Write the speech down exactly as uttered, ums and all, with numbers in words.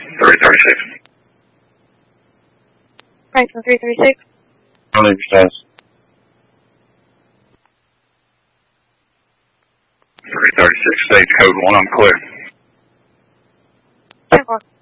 three thirty-six. Franklin three thirty-six. I'll leave your status. three thirty-six, stage code one, I'm clear. ten four.